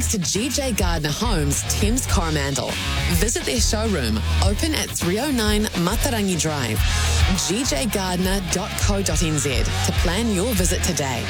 thanks to GJ Gardner Homes, Thames Coromandel. Visit their showroom, open at 309 Matarangi Drive, gjgardner.co.nz to plan your visit today.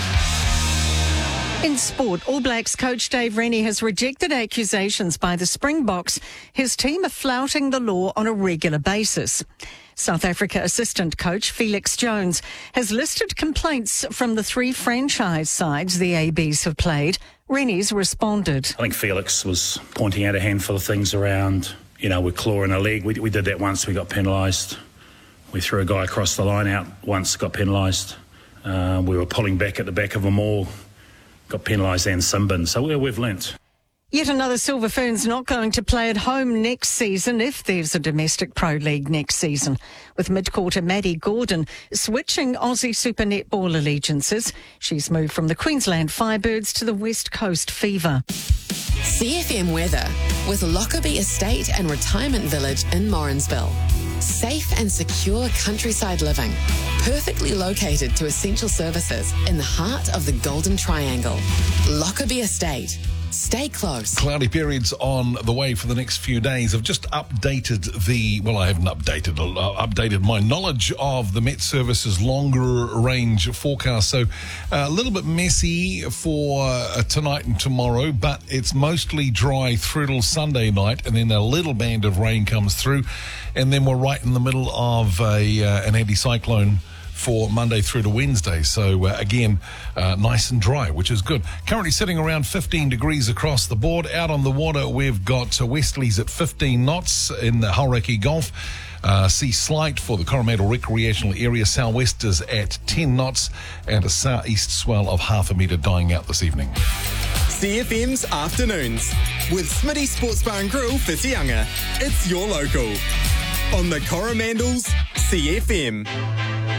In sport, All Blacks coach Dave Rennie has rejected accusations by the Springboks his team are flouting the law on a regular basis. South Africa assistant coach Felix Jones has listed complaints from the three franchise sides the ABs have played. Rennie's responded. I think Felix was pointing out a handful of things around, with claw in a leg. We did that once, we got penalised. We threw a guy across the line out once, got penalised. We were pulling back at the back of them all. Got penalised and sin-bin, so we've learnt. Yet another Silver Ferns not going to play at home next season if there's a domestic Pro League next season, with mid-quarter Maddie Gordon switching Aussie Super Netball allegiances. She's moved from the Queensland Firebirds to the West Coast Fever. CFM weather with Lockerbie Estate and Retirement Village in Morrinsville. Safe and secure countryside living, perfectly located to essential services in the heart of the Golden Triangle. Lockerbie Estate. Stay close. Cloudy periods on the way for the next few days. I've just updated I haven't updated my knowledge of the Met Service's longer range forecast. So a little bit messy for tonight and tomorrow, but it's mostly dry through till Sunday night, and then a little band of rain comes through, and then we're right in the middle of an anticyclone for Monday through to Wednesday. So again, nice and dry, which is good. Currently sitting around 15 degrees across the board. Out on the water, we've got westerlies at 15 knots in the Hauraki Gulf. Sea slight for the Coromandel Recreational Area. Southwesters at 10 knots and a southeast swell of half a metre dying out this evening. CFM's Afternoons with Smitty Sports Bar and Grill, Whitianga. It's your local on the Coromandel's CFM.